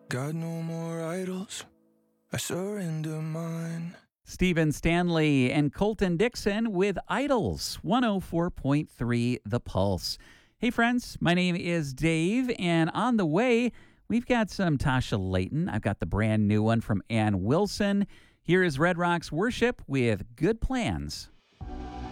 Got no more idols. I surrender mine. Stephen Stanley and Colton Dixon with Idols, 104.3 The Pulse. Hey, friends, my name is Dave, and on the way, we've got some Tasha Layton. I've got the brand new one from Ann Wilson. Here is Red Rocks Worship with Good Plans.